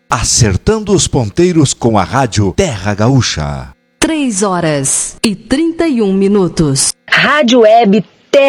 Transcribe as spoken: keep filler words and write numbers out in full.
acertando os ponteiros com a Rádio Terra Gaúcha. Três horas e trinta e um minutos. Rádio Web